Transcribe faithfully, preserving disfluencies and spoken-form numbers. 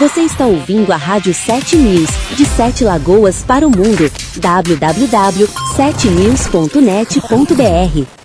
Você está ouvindo a Rádio sete News, de Sete Lagoas para o mundo. w w w ponto sete news ponto net ponto b r